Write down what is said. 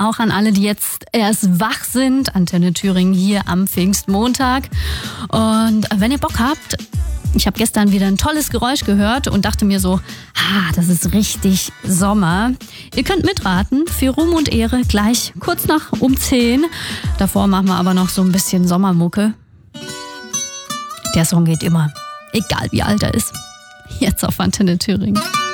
auch an alle, die jetzt erst wach sind. Antenne Thüringen hier am Pfingstmontag. Und wenn ihr Bock habt, ich habe gestern wieder ein tolles Geräusch gehört und dachte mir so, das ist richtig Sommer. Ihr könnt mitraten für Ruhm und Ehre gleich kurz nach um 10. Davor machen wir aber noch so ein bisschen Sommermucke. Der Song geht immer, egal wie alt er ist. Jetzt auf Antenne Thüringen.